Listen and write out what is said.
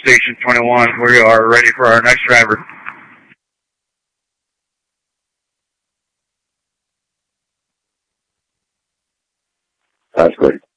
Station 21. We are ready for our next driver. That's great.